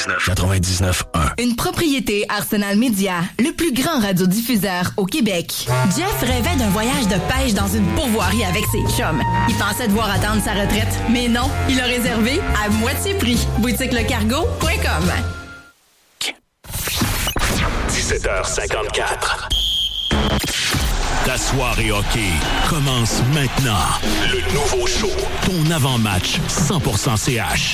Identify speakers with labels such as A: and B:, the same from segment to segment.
A: 99.1.
B: Une propriété Arsenal Média, le plus grand radiodiffuseur au Québec. Jeff rêvait d'un voyage de pêche dans une pourvoirie avec ses chums. Il pensait devoir attendre sa retraite, mais non, il a réservé à moitié prix. boutiquelecargo.com.
A: 17h54. Ta soirée hockey commence maintenant. Le nouveau show, ton avant-match 100% CH.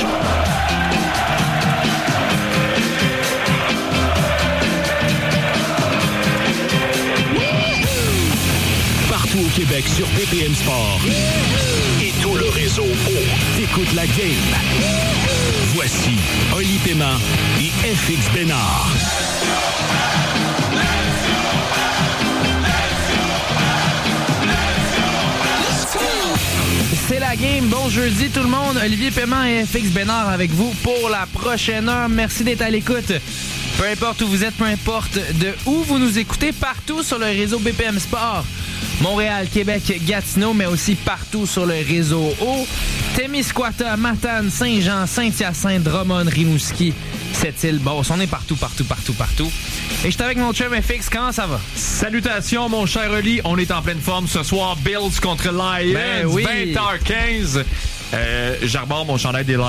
A: Partout au Québec sur BPM Sport et tout le réseau t'écoutes la game. Voici Oli Paiement et FX Bénard.
C: C'est la game. Bon jeudi tout le monde. Olivier Paiement et FX Bénard avec vous pour la prochaine heure. Merci d'être à l'écoute. Peu importe où vous êtes, peu importe de où vous nous écoutez, partout sur le réseau BPM Sport. Montréal, Québec, Gatineau, mais aussi partout sur le réseau O. Témiscouata, Matane, Saint-Jean, Saint-Hyacinthe, Drummond, Rimouski, Sept-Îles-Beauce. On est partout. Et je suis avec mon chum FX. Comment ça va?
D: Salutations, mon cher Oli. On est en pleine forme ce soir. Bills contre Lions.
C: Ben oui.
D: 20h15. J'arbore mon chandail des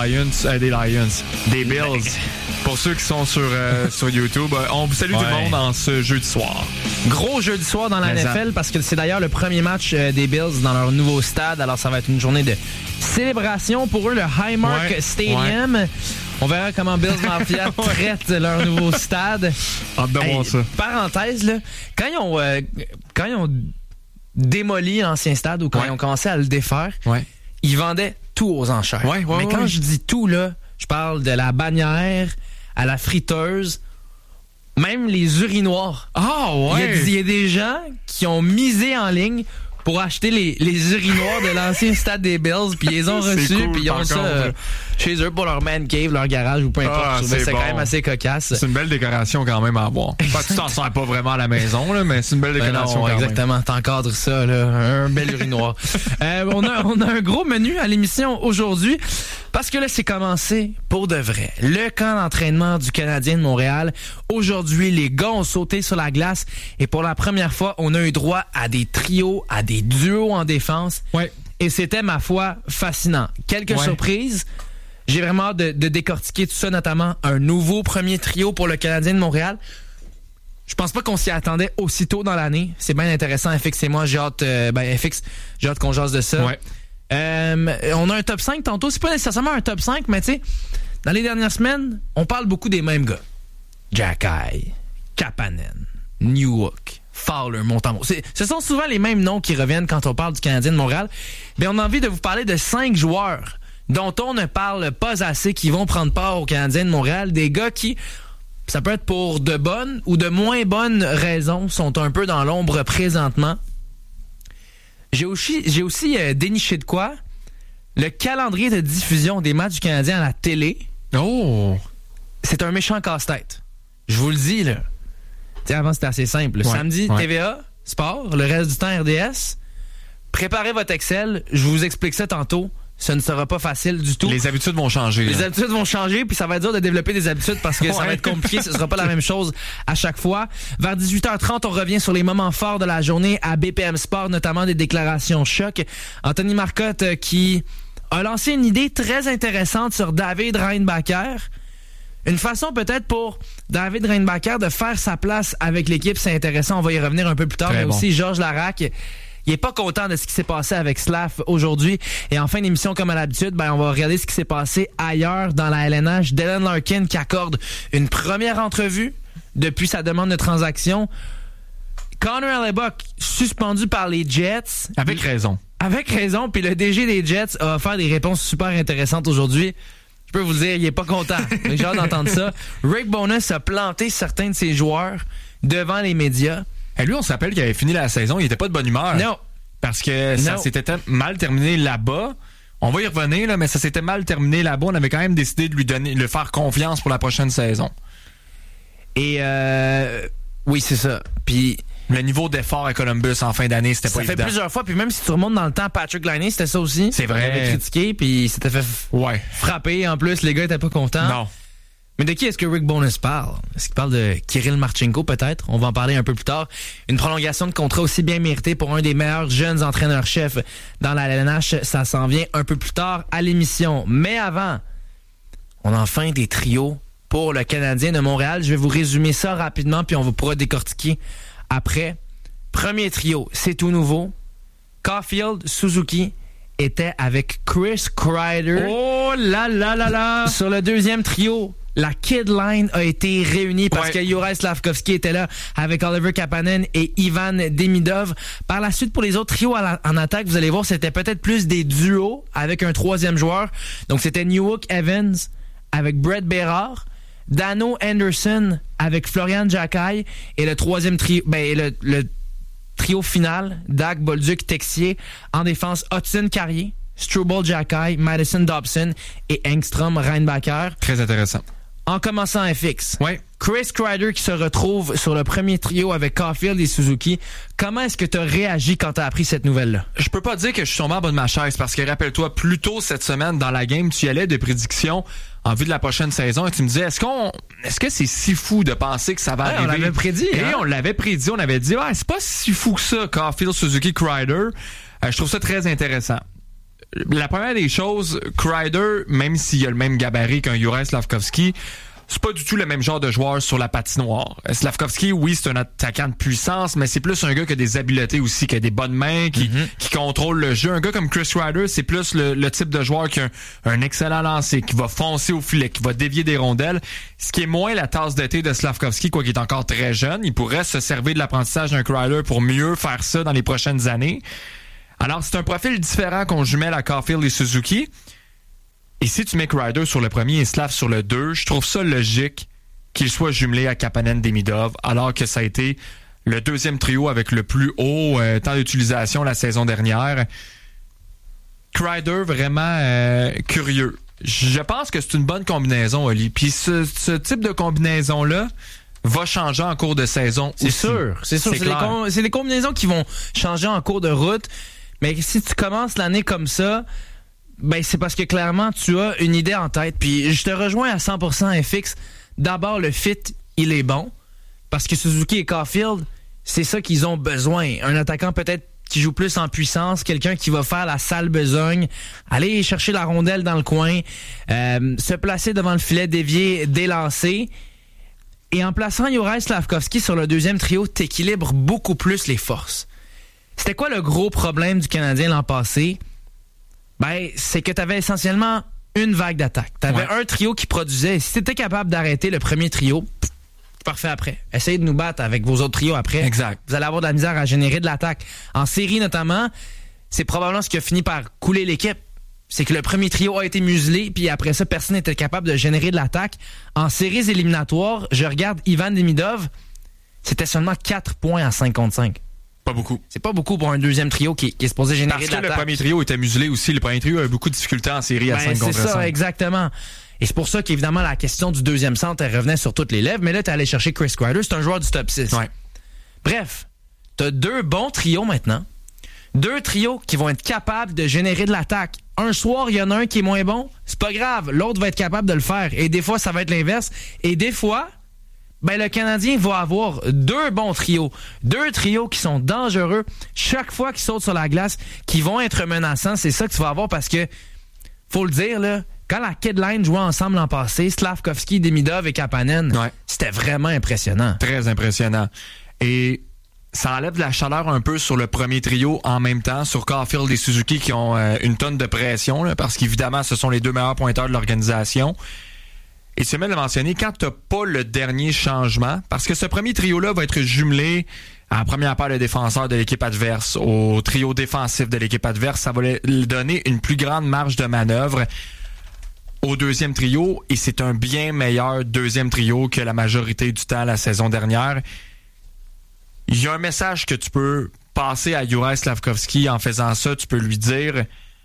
D: Bills. Pour ceux qui sont sur YouTube, on vous salue du monde en ce jeudi soir.
C: Gros jeudi soir dans la NFL parce que c'est d'ailleurs le premier match des Bills dans leur nouveau stade. Alors ça va être une journée de célébration pour eux, le Highmark Stadium. Ouais. On verra comment Bills Mafia traite leur nouveau stade.
D: Hâte de voir ça.
C: Parenthèse, là, quand ils ont démoli l'ancien stade ou quand ils ont commencé à le défaire, ils vendaient tout aux enchères. Mais quand je dis tout, là, je parle de la bannière à la friteuse, même les urinoirs.
D: Ah ouais!
C: Il y a des gens qui ont misé en ligne pour acheter les urinoirs de l'ancien stade des Bills, puis ils les ont reçus, cool, puis ils ont ça chez eux pour leur man cave, leur garage ou peu importe. C'est quand même assez cocasse.
D: C'est une belle décoration quand même à avoir. Tu t'en sers pas vraiment à la maison, là, mais c'est une belle décoration quand
C: exactement,
D: même.
C: T'encadres ça, là, un bel urinoir. On a un gros menu à l'émission aujourd'hui, parce que là, c'est commencé pour de vrai. Le camp d'entraînement du Canadien de Montréal. Aujourd'hui, les gars ont sauté sur la glace et pour la première fois, on a eu droit à des trios, à des duos en défense.
D: Ouais.
C: Et c'était, ma foi, fascinant. Quelques surprises. J'ai vraiment hâte de décortiquer tout ça, notamment un nouveau premier trio pour le Canadien de Montréal. Je pense pas qu'on s'y attendait aussitôt dans l'année. C'est bien intéressant, FX et moi. J'ai hâte qu'on jase de ça.
D: Ouais.
C: On a un top 5 tantôt. C'est pas nécessairement un top 5, mais tu sais, dans les dernières semaines, on parle beaucoup des mêmes gars. Jacky, Kapanen, Newhook, Fowler, Montembeault. Ce sont souvent les mêmes noms qui reviennent quand on parle du Canadien de Montréal. Mais on a envie de vous parler de 5 joueurs dont on ne parle pas assez, qui vont prendre part au Canadien de Montréal. Des gars qui, ça peut être pour de bonnes ou de moins bonnes raisons, sont un peu dans l'ombre présentement. J'ai aussi déniché de quoi? Le calendrier de diffusion des matchs du Canadien à la télé.
D: Oh!
C: C'est un méchant casse-tête. Je vous le dis, là. T'sais, avant, c'était assez simple. Samedi, TVA, sport, le reste du temps, RDS. Préparez votre Excel. Je vous explique ça tantôt. Ce ne sera pas facile du tout.
D: Les habitudes vont changer.
C: Les habitudes vont changer, puis ça va être dur de développer des habitudes parce que ça va être compliqué. Ce ne sera pas la même chose à chaque fois. Vers 18h30, on revient sur les moments forts de la journée à BPM Sport, notamment des déclarations choc. Anthony Marcotte qui a lancé une idée très intéressante sur David Reinbacher. Une façon peut-être pour David Reinbacher de faire sa place avec l'équipe. C'est intéressant, on va y revenir un peu plus tard. Mais aussi Georges Laraque. Il est pas content de ce qui s'est passé avec Slav aujourd'hui. Et en fin d'émission, comme à l'habitude, on va regarder ce qui s'est passé ailleurs dans la LNH. Dylan Larkin qui accorde une première entrevue depuis sa demande de transaction. Connor Hellebuyck suspendu par les Jets.
D: Avec raison.
C: Avec raison. Puis le DG des Jets a offert des réponses super intéressantes aujourd'hui. Je peux vous le dire, il est pas content. J'ai hâte d'entendre ça. Rick Bowness a planté certains de ses joueurs devant les médias.
D: Et lui, on se rappelle qu'il avait fini la saison, il était pas de bonne humeur.
C: Non.
D: Parce que ça s'était mal terminé là-bas. On va y revenir, là, mais ça s'était mal terminé là-bas. On avait quand même décidé de lui faire confiance pour la prochaine saison.
C: Et oui, c'est ça. Puis
D: le niveau d'effort à Columbus en fin d'année, c'était pas évident.
C: Ça fait plusieurs fois, puis même si tu remontes dans le temps, Patrick Laine, c'était ça aussi.
D: C'est vrai.
C: Il avait critiqué, puis il s'était fait frapper. En plus, les gars étaient pas contents.
D: Non.
C: Mais de qui est-ce que Rick Bowness parle? Est-ce qu'il parle de Kirill Marchenko, peut-être? On va en parler un peu plus tard. Une prolongation de contrat aussi bien méritée pour un des meilleurs jeunes entraîneurs-chefs dans la LNH. Ça s'en vient un peu plus tard à l'émission. Mais avant, on a enfin des trios pour le Canadien de Montréal. Je vais vous résumer ça rapidement, puis on pourra décortiquer après. Premier trio, c'est tout nouveau. Caulfield, Suzuki était avec Chris Kreider.
D: Oh là là là là!
C: Sur le deuxième trio, la Kid Line a été réunie parce que Juraj Slafkovský était là avec Oliver Kapanen et Ivan Demidov. Par la suite, pour les autres trios en attaque, vous allez voir, c'était peut-être plus des duos avec un troisième joueur. Donc, c'était Newhook Evans avec Brett Berard, Dano Anderson avec Florian Jacquet et le troisième trio, le trio final, Dak, Bolduc, Texier. En défense, Hudson Carrier, Struble Jacquet, Madison Dobson et Engstrom Reinbacher.
D: Très intéressant.
C: En commençant à FX,
D: ouais.
C: Chris Kreider qui se retrouve sur le premier trio avec Caulfield et Suzuki. Comment est-ce que tu as réagi quand tu as appris cette nouvelle-là?
D: Je peux pas dire que je suis tombé en bas de ma chaise parce que, rappelle-toi, plus tôt cette semaine dans la game, tu y allais de prédictions en vue de la prochaine saison et tu me disais, est-ce que c'est si fou de penser que ça va arriver?
C: On l'avait prédit.
D: Et on l'avait prédit, on avait dit, c'est pas si fou que ça, Caulfield, Suzuki, Kreider. Je trouve ça très intéressant. La première des choses, Kreider, même s'il a le même gabarit qu'un Juraj Slafkovský, c'est pas du tout le même genre de joueur sur la patinoire. Slafkovský, oui, c'est un attaquant de puissance, mais c'est plus un gars qui a des habiletés aussi, qui a des bonnes mains, qui contrôle le jeu. Un gars comme Chris Kreider, c'est plus le type de joueur qui a un excellent lancer, qui va foncer au filet, qui va dévier des rondelles, ce qui est moins la tasse de thé de Slafkovský, quoi qu'il est encore très jeune. Il pourrait se servir de l'apprentissage d'un Kreider pour mieux faire ça dans les prochaines années. Alors, c'est un profil différent qu'on jumelle à Caulfield et Suzuki. Et si tu mets Kreider sur le premier et Slav sur le 2, je trouve ça logique qu'il soit jumelé à Kapanen Demidov, alors que ça a été le deuxième trio avec le plus haut temps d'utilisation la saison dernière. Kreider, vraiment curieux. Je pense que c'est une bonne combinaison, Oli. Puis ce type de combinaison-là va changer en cours de saison aussi.
C: C'est sûr. C'est les combinaisons qui vont changer en cours de route. Mais si tu commences l'année comme ça, c'est parce que clairement, tu as une idée en tête. Puis je te rejoins à 100% FX. D'abord, le fit, il est bon. Parce que Suzuki et Caulfield, c'est ça qu'ils ont besoin. Un attaquant peut-être qui joue plus en puissance, quelqu'un qui va faire la sale besogne, aller chercher la rondelle dans le coin, se placer devant le filet, dévier, délancer. Et en plaçant Juraj Slafkovský sur le deuxième trio, t'équilibres beaucoup plus les forces. C'était quoi le gros problème du Canadien l'an passé? C'est que t'avais essentiellement une vague d'attaque. T'avais un trio qui produisait. Et si t'étais capable d'arrêter le premier trio, parfait après. Essayez de nous battre avec vos autres trios après.
D: Exact.
C: Vous allez avoir de la misère à générer de l'attaque. En série notamment, c'est probablement ce qui a fini par couler l'équipe. C'est que le premier trio a été muselé, puis après ça, personne n'était capable de générer de l'attaque. En séries éliminatoires, je regarde Ivan Demidov, c'était seulement 4 points à 5 contre 5.
D: Pas beaucoup.
C: C'est pas beaucoup pour un deuxième trio qui est supposé générer de l'attaque.
D: Parce que le premier trio était muselé aussi. Le premier trio a eu beaucoup de difficultés en série à 5 contre 5.
C: C'est ça, exactement. Et c'est pour ça qu'évidemment, la question du deuxième centre, elle revenait sur toutes les lèvres. Mais là, t'es allé chercher Chris Kreider, c'est un joueur du top 6.
D: Ouais.
C: Bref, t'as 2 bons trios maintenant. 2 trios qui vont être capables de générer de l'attaque. Un soir, il y en a un qui est moins bon. C'est pas grave. L'autre va être capable de le faire. Et des fois, ça va être l'inverse. Et des fois, le Canadien va avoir 2 bons trios. 2 trios qui sont dangereux. Chaque fois qu'ils sautent sur la glace, qui vont être menaçants. C'est ça que tu vas avoir parce que, faut le dire, là, quand la Kid Line jouait ensemble l'an passé, Slafkovský, Demidov et Kapanen, c'était vraiment impressionnant.
D: Très impressionnant. Et ça enlève de la chaleur un peu sur le premier trio en même temps, sur Caulfield et Suzuki qui ont une tonne de pression, là, parce qu'évidemment, ce sont les 2 meilleurs pointeurs de l'organisation. Et tu viens de le mentionner, quand tu n'as pas le dernier changement, parce que ce premier trio-là va être jumelé à la première paire de défenseurs de l'équipe adverse, au trio défensif de l'équipe adverse, ça va lui donner une plus grande marge de manœuvre au deuxième trio, et c'est un bien meilleur deuxième trio que la majorité du temps la saison dernière. Il y a un message que tu peux passer à Juraj Slafkovský en faisant ça. Tu peux lui dire,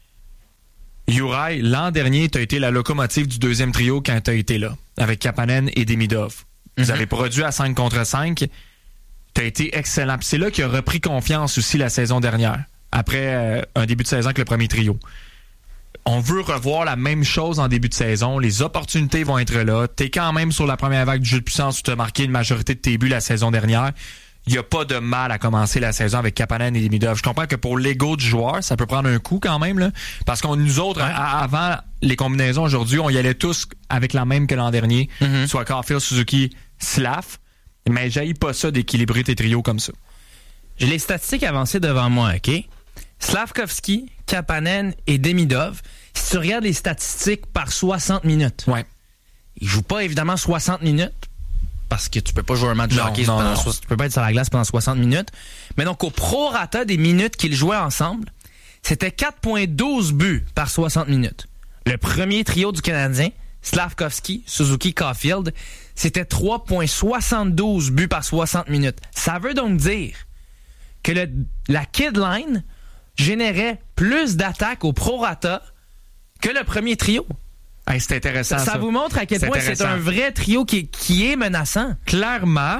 D: Juraj, l'an dernier, tu as été la locomotive du deuxième trio quand tu as été là, avec Kapanen et Demidov. Vous avez produit à 5 contre 5. Tu as été excellent. Puis c'est là qu'il a repris confiance aussi la saison dernière, après un début de saison avec le premier trio. on veut revoir la même chose en début de saison. Les opportunités vont être là. T'es quand même sur la première vague du jeu de puissance où tu as marqué une majorité de tes buts la saison dernière. Il n'y a pas de mal à commencer la saison avec Kapanen et Demidov. Je comprends que pour l'ego du joueur, ça peut prendre un coup quand même, là, parce qu'on nous autres, avant les combinaisons aujourd'hui, on y allait tous avec la même que l'an dernier, soit Caulfield, Suzuki, Slav. Mais j'haïs pas ça d'équilibrer tes trios comme ça.
C: J'ai les statistiques avancées devant moi, OK? Slavkovski, Kapanen et Demidov, si tu regardes les statistiques par 60 minutes, ils jouent pas évidemment 60 minutes, parce que tu peux pas jouer un match de hockey, tu peux pas être sur la glace pendant 60 minutes. Mais donc, au prorata des minutes qu'ils jouaient ensemble, c'était 4,12 buts par 60 minutes. Le premier trio du Canadien, Slavkovski, Suzuki, Caulfield, c'était 3,72 buts par 60 minutes. Ça veut donc dire que la Kid Line générait plus d'attaques au prorata que le premier trio.
D: Hey, c'est intéressant.
C: Ça vous montre à quel point c'est un vrai trio qui est menaçant.
D: Clairement,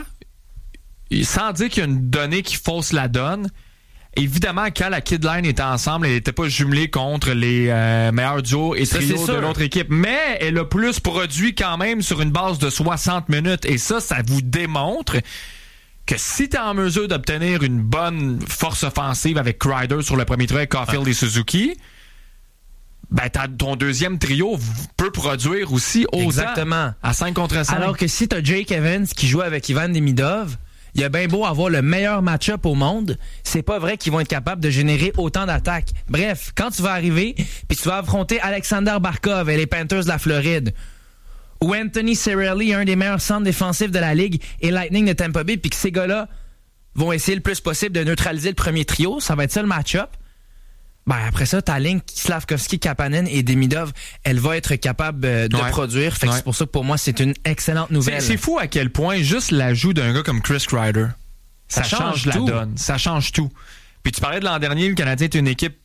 D: sans dire qu'il y a une donnée qui fausse la donne, évidemment, quand la Kid Line était ensemble, elle n'était pas jumelée contre les meilleurs duos et trios de l'autre équipe. Mais elle a plus produit quand même sur une base de 60 minutes. Et ça vous démontre que si tu es en mesure d'obtenir une bonne force offensive avec Kreider sur le premier trio avec Caulfield et Suzuki, ben ton deuxième trio peut produire aussi autant.
C: Exactement.
D: À 5 contre 5.
C: Alors que si tu as Jake Evans qui joue avec Ivan Demidov, il a bien beau avoir le meilleur match-up au monde, c'est pas vrai qu'ils vont être capables de générer autant d'attaques. Bref, quand tu vas arriver, puis tu vas affronter Alexander Barkov et les Panthers de la Floride, ou Anthony Cirelli, un des meilleurs centres défensifs de la Ligue, et Lightning de Tampa Bay, puis que ces gars-là vont essayer le plus possible de neutraliser le premier trio, ça va être ça le match-up. Ben après ça, ta ligne Slavkovski, Kapanen et Demidov, elle va être capable de produire. Fait que c'est pour ça que pour moi, c'est une excellente nouvelle.
D: C'est fou à quel point juste l'ajout d'un gars comme Chris Kreider, ça change la donne. Ça change tout. Puis tu parlais de l'an dernier, le Canadien est une équipe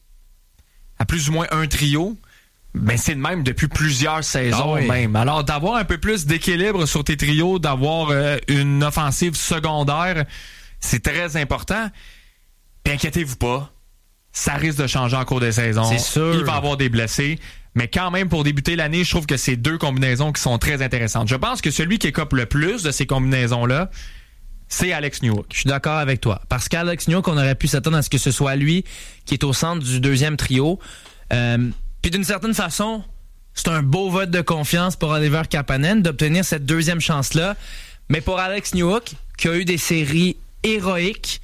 D: à plus ou moins un trio. Ben c'est le même depuis plusieurs saisons même. Alors d'avoir un peu plus d'équilibre sur tes trios, d'avoir une offensive secondaire, c'est très important. Puis inquiétez-vous pas. Ça risque de changer en cours de saison.
C: C'est sûr.
D: Il va y avoir des blessés. Mais quand même, pour débuter l'année, je trouve que c'est deux combinaisons qui sont très intéressantes. Je pense que celui qui écope le plus de ces combinaisons-là, c'est Alex Newhook.
C: Je suis d'accord avec toi. Parce qu'Alex Newhook, on aurait pu s'attendre à ce que ce soit lui qui est au centre du deuxième trio. Puis d'une certaine façon, c'est un beau vote de confiance pour Oliver Kapanen d'obtenir cette deuxième chance-là. Mais pour Alex Newhook, qui a eu des séries héroïques,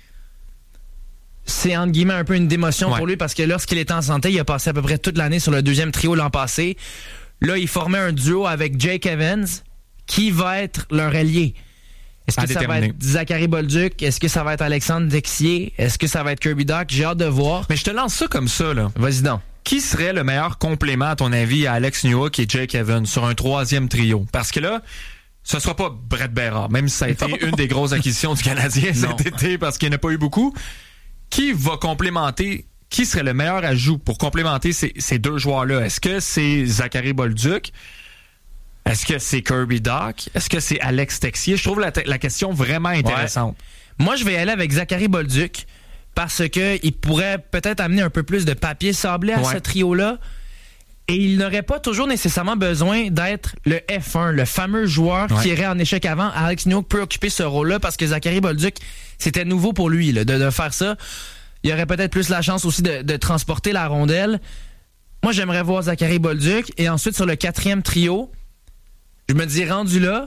C: c'est entre guillemets un peu une démotion pour lui parce que lorsqu'il était en santé, il a passé à peu près toute l'année sur le deuxième trio l'an passé. Là, il formait un duo avec Jake Evans qui va être leur allié. Est-ce que ça va être Zachary Bolduc? Est-ce que ça va être Alexandre Texier? Est-ce que ça va être Kirby Dach? J'ai hâte de voir.
D: Mais je te lance ça comme ça, là.
C: Vas-y donc.
D: Qui serait le meilleur complément, à ton avis, à Alex Newhook et Jake Evans sur un troisième trio? Parce que là, ce sera pas Brett Berard, même si ça a été une des grosses acquisitions du Canadien cet été parce qu'il n'y en a pas eu beaucoup. Qui va complémenter, qui serait le meilleur ajout pour complémenter ces deux joueurs-là? Est-ce que c'est Zachary Bolduc? Est-ce que c'est Kirby Dach? Est-ce que c'est Alex Texier? Je trouve la question vraiment intéressante.
C: Ouais. Moi, je vais aller avec Zachary Bolduc parce que il pourrait peut-être amener un peu plus de papier sablé à ce trio-là. Et il n'aurait pas toujours nécessairement besoin d'être le F1, le fameux joueur qui irait en échec avant. Alex Newhook peut occuper ce rôle-là parce que Zachary Bolduc, c'était nouveau pour lui là, de faire ça. Il aurait peut-être plus la chance aussi de transporter la rondelle. Moi, j'aimerais voir Zachary Bolduc. Et ensuite, sur le quatrième trio, je me dis, rendu là,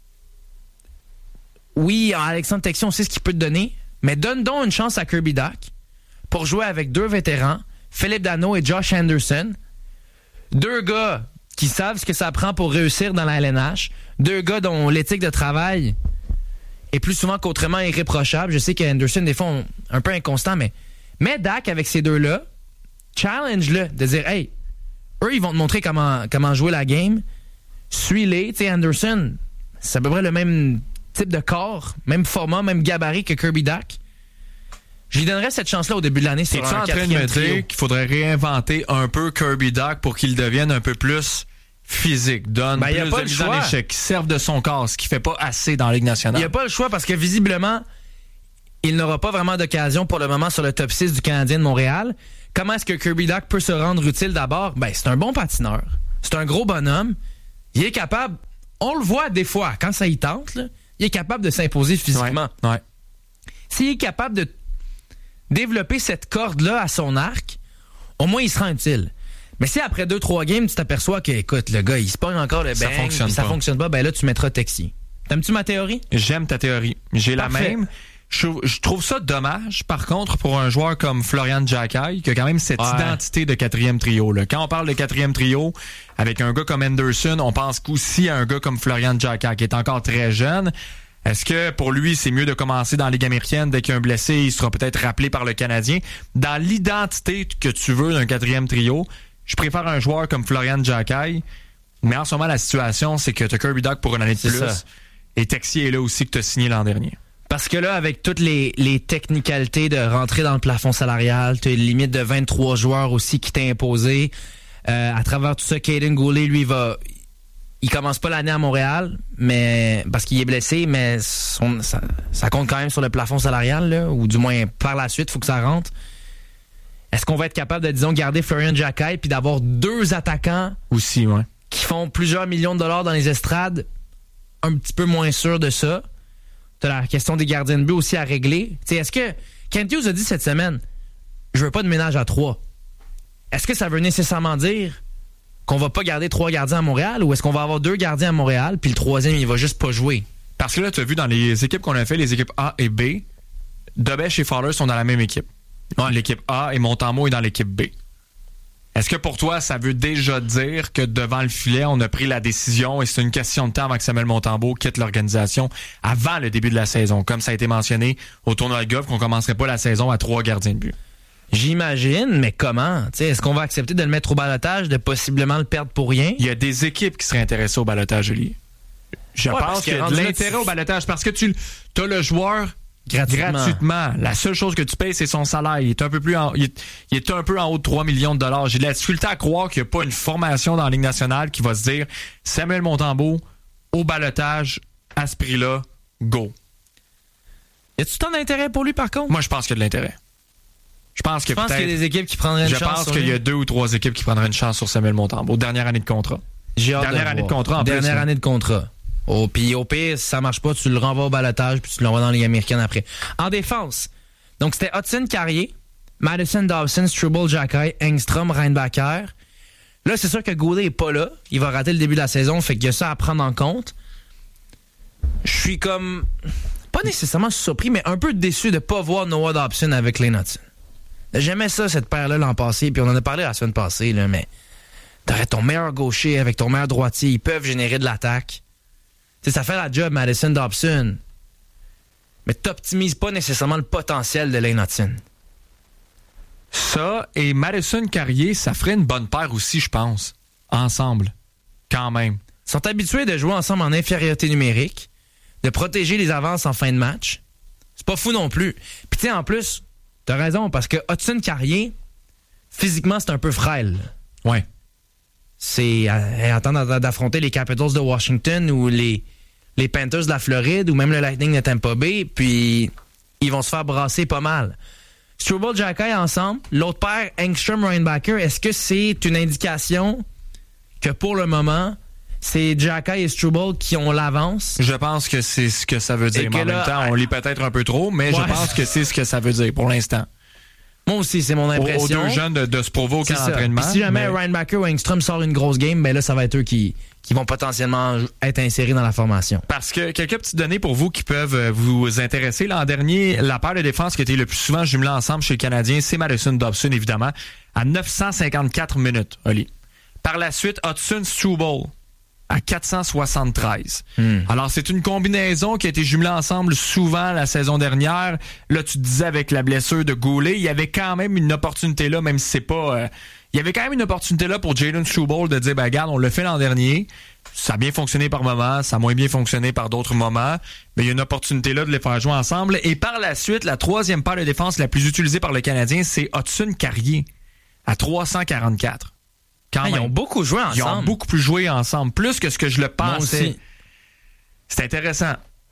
C: oui, Alexandre Texier, on sait ce qu'il peut te donner, mais donne donc une chance à Kirby Dach pour jouer avec deux vétérans, Philippe Danault et Josh Anderson. Deux gars qui savent ce que ça prend pour réussir dans la LNH. Deux gars dont l'éthique de travail est plus souvent qu'autrement irréprochable. Je sais qu'Anderson, des fois, un peu inconstant, mais Dach avec ces deux-là, challenge-le, de dire, hey, eux, ils vont te montrer comment jouer la game. Suis-les. Tu sais, Anderson, c'est à peu près le même type de corps, même format, même gabarit que Kirby Dach. Je lui donnerais cette chance-là au début de l'année sur un quatrième trio. Es-tu en train de me dire
D: qu'il faudrait réinventer un peu Kirby Dach pour qu'il devienne un peu plus physique, donne plus de mise en échec, qui serve de son corps, ce qui fait pas assez dans la Ligue nationale?
C: Il n'y a pas le choix parce que visiblement, il n'aura pas vraiment d'occasion pour le moment sur le top 6 du Canadien de Montréal. comment est-ce que Kirby Dach peut se rendre utile d'abord? Ben, c'est un bon patineur. C'est un gros bonhomme. Il est capable, on le voit des fois, quand ça y tente, là, il est capable de s'imposer physiquement.
D: Ouais.
C: S'il est capable de développer cette corde-là à son arc, au moins il sera utile. Mais si après 2-3 games, tu t'aperçois que, écoute, le gars, il se pogne encore le bang, ça fonctionne pas, ben là, tu mettras Texier. T'aimes-tu ma théorie?
D: J'aime ta théorie. J'ai
C: Parfait.
D: la même. Je trouve ça dommage, par contre, pour un joueur comme Florian Xhekaj, qui a quand même cette identité de quatrième trio. Là. Quand on parle de quatrième trio, avec un gars comme Anderson, on pense aussi à un gars comme Florian Xhekaj, qui est encore très jeune. Est-ce que pour lui, c'est mieux de commencer dans la Ligue américaine? Dès qu'il y a un blessé, il sera peut-être rappelé par le Canadien. Dans l'identité que tu veux d'un quatrième trio, je préfère un joueur comme Florian Xhekaj. Mais en ce moment, la situation, c'est que tu as Kirby Dach pour une année de plus.
C: Ça.
D: Et Texier est là aussi que tu as signé l'an dernier.
C: Parce que là, avec toutes les technicalités de rentrer dans le plafond salarial, tu as une limite de 23 joueurs aussi qui t'est imposée. À travers tout ça, Kaiden Guhle, lui, il commence pas l'année à Montréal, mais parce qu'il est blessé, mais ça compte quand même sur le plafond salarial, là, ou du moins par la suite, il faut que ça rentre. Est-ce qu'on va être capable de, disons, garder Florian Xhekaj puis d'avoir 2 attaquants
D: Aussi, ouais.
C: qui font plusieurs millions de dollars dans les estrades? Un petit peu moins sûr de ça. T'as la question des gardiens de but aussi à régler. T'sais, est-ce que Kent Hughes a dit cette semaine, je veux pas de ménage à 3. Est-ce que ça veut nécessairement dire qu'on va pas garder 3 gardiens à Montréal, ou est-ce qu'on va avoir 2 gardiens à Montréal puis le 3e il va juste pas jouer?
D: Parce que là, tu as vu dans les équipes qu'on a fait, les équipes A et B, Dobech et Fowler sont dans la même équipe. Ouais. L'équipe A et Montembeault est dans l'équipe B. Est-ce que pour toi, ça veut déjà dire que devant le filet, on a pris la décision et c'est une question de temps avant que Samuel Montembeault quitte l'organisation avant le début de la saison, comme ça a été mentionné au tournoi de golf, qu'on commencerait pas la saison à 3 gardiens de but?
C: J'imagine, mais comment? T'sais, est-ce qu'on va accepter de le mettre au balotage, de possiblement le perdre pour rien?
D: Il y a des équipes qui seraient intéressées au balotage, Julie. Je pense qu'il y a de l'intérêt au balotage parce que tu as le joueur gratuitement. La seule chose que tu payes, c'est son salaire. Il est un peu il est un peu en haut de 3 millions de dollars. J'ai de la difficulté à croire qu'il n'y a pas une formation dans la Ligue nationale qui va se dire Samuel Montembeault au balotage à ce prix-là, go.
C: Y a-tu tant d'intérêt pour lui, par contre?
D: Moi, je pense qu'il y a de l'intérêt. Je pense qu'il y a
C: des équipes qui prendraient une chance.
D: Je pense qu'il y a 2 ou 3 équipes qui prendraient une chance sur Samuel Montembeault. Dernière année de contrat.
C: Dernière année de contrat. Puis au pire, si ça marche pas, tu le renvoies au balotage puis tu l'envoies dans la Ligue américaine après. En défense, donc c'était Hudson Carrier, Madison Dobson, Struble, Xhekaj, Engstrom, Reinbacher. Là, c'est sûr que Goulet est pas là. Il va rater le début de la saison, fait qu'il y a ça à prendre en compte. Je suis comme pas nécessairement surpris, mais un peu déçu de pas voir Noah Dobson avec Lane Hudson. J'aimais ça, cette paire-là, l'an passé, puis on en a parlé la semaine passée, là, mais t'aurais ton meilleur gaucher avec ton meilleur droitier, ils peuvent générer de l'attaque. T'sais, ça fait la job, Madison Dobson. Mais t'optimises pas nécessairement le potentiel de Lane Hudson.
D: Ça, et Madison Carrier, ça ferait une bonne paire aussi, je pense. Ensemble. Quand même.
C: Ils sont habitués de jouer ensemble en infériorité numérique, de protéger les avances en fin de match. C'est pas fou non plus. Puis tu sais, en plus, t'as raison, parce que Hudson Carrier, physiquement, c'est un peu frêle.
D: Ouais.
C: C'est attendre d'affronter les Capitals de Washington ou les Panthers de la Floride ou même le Lightning de Tampa Bay, puis ils vont se faire brasser pas mal. Struble, Xhekaj ensemble, l'autre paire, Engstrom, Reinbacher, est-ce que c'est une indication que pour le moment, c'est Xhekaj et Struble qui ont l'avance?
D: Je pense que c'est ce que ça veut dire. Mais en même temps, on lit peut-être un peu trop, mais je pense que c'est ce que ça veut dire pour l'instant.
C: Moi aussi, c'est mon impression.
D: Aux 2 jeunes de se prouver au camp d'entraînement.
C: Si jamais Reinbacher ou Engstrom sort une grosse game, ben là, ça va être eux qui vont potentiellement être insérés dans la formation.
D: Parce que quelques petites données pour vous qui peuvent vous intéresser. L'an dernier, la paire de défense qui a été le plus souvent jumelée ensemble chez le Canadien, c'est Madison Dobson, évidemment, à 954 minutes, Oli. Par la suite, Hudson Struble à 473. Alors, c'est une combinaison qui a été jumelée ensemble souvent la saison dernière. Là, tu te disais avec la blessure de Goulet, il y avait quand même une opportunité là, même si c'est pas... il y avait quand même une opportunité là pour Jalen Struble de dire, ben regarde, on l'a fait l'an dernier. Ça a bien fonctionné par moments, ça a moins bien fonctionné par d'autres moments. Mais il y a une opportunité là de les faire jouer ensemble. Et par la suite, la 3e paire de défense la plus utilisée par le Canadien, c'est Hudson Carrier à 344.
C: Ils ont beaucoup joué ensemble.
D: Ils ont beaucoup plus joué ensemble, plus que ce que je le pensais.
C: Moi aussi.
D: C'est intéressant.
C: Ouais.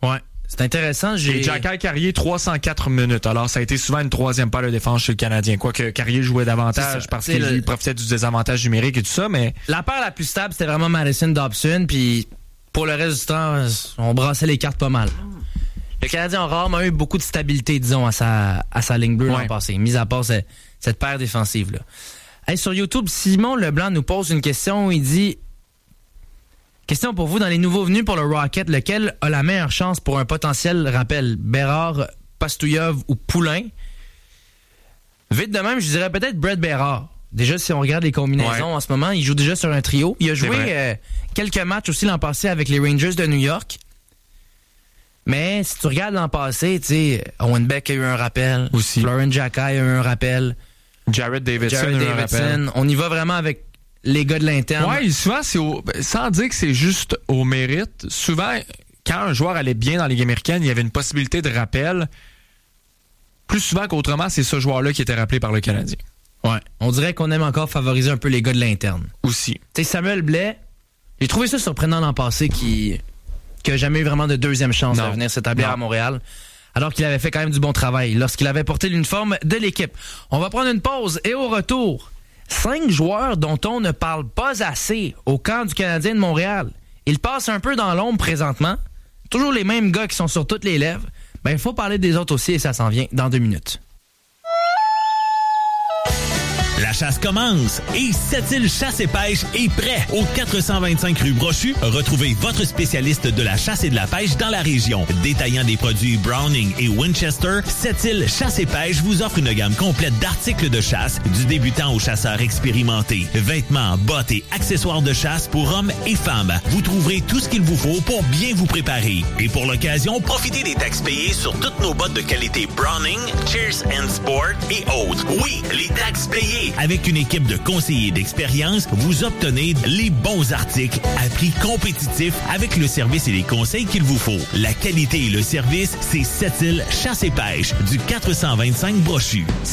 C: C'est intéressant.
D: Et Jacques Carrier, 304 minutes. Alors, ça a été souvent une troisième paire de défense chez le Canadien. Quoique Carrier jouait davantage parce qu'il profitait du désavantage numérique et tout ça, mais...
C: La paire la plus stable, c'était vraiment Madison-Dobson, puis pour le reste du temps, on brassait les cartes pas mal. Le Canadien a rarement eu beaucoup de stabilité, disons, à sa ligne bleue l'an passé, mis à part cette paire défensive-là. Hey, sur YouTube, Simon Leblanc nous pose une question. Il dit... Question pour vous, dans les nouveaux venus pour le Rocket, lequel a la meilleure chance pour un potentiel rappel? Bérard, Pastouillev ou Poulain? Vite de même, je dirais peut-être Brett Bérard. Déjà, si on regarde les combinaisons en ce moment, il joue déjà sur un trio. Il a joué quelques matchs aussi l'an passé avec les Rangers de New York. Mais si tu regardes l'an passé, tu sais, Owen Beck a eu un rappel.
D: Aussi.
C: Florent Xhekaj a eu un rappel.
D: Jared Davidson a eu un rappel.
C: On y va vraiment avec les gars de l'interne.
D: Ouais, souvent, sans dire que c'est juste au mérite, souvent, quand un joueur allait bien dans la Ligue américaine, il y avait une possibilité de rappel. Plus souvent qu'autrement, c'est ce joueur-là qui était rappelé par le Canadien.
C: Ouais. On dirait qu'on aime encore favoriser un peu les gars de l'interne.
D: Aussi.
C: Tu sais, Samuel Blais, j'ai trouvé ça surprenant l'an passé qui a jamais eu vraiment de deuxième chance de venir s'établir à Montréal, alors qu'il avait fait quand même du bon travail lorsqu'il avait porté l'uniforme de l'équipe. On va prendre une pause et au retour, 5 joueurs dont on ne parle pas assez au camp du Canadien de Montréal. Ils passent un peu dans l'ombre présentement. Toujours les mêmes gars qui sont sur toutes les lèvres. Ben, il faut parler des autres aussi et ça s'en vient dans 2 minutes.
A: La chasse commence et Sept-Îles Chasse et Pêche est prêt. Au 425 rue Brochu, retrouvez votre spécialiste de la chasse et de la pêche dans la région. Détaillant des produits Browning et Winchester, Sept-Îles Chasse et Pêche vous offre une gamme complète d'articles de chasse, du débutant au chasseur expérimenté. Vêtements, bottes et accessoires de chasse pour hommes et femmes. Vous trouverez tout ce qu'il vous faut pour bien vous préparer. Et pour l'occasion, profitez des taxes payées sur toutes nos bottes de qualité Browning, Cheers and Sport et autres. Oui, les taxes payées. Avec une équipe de conseillers d'expérience, vous obtenez les bons articles à prix compétitif avec le service et les conseils qu'il vous faut. La qualité et le service, c'est Sept-Îles Chasse et Pêche du 425 Brochu.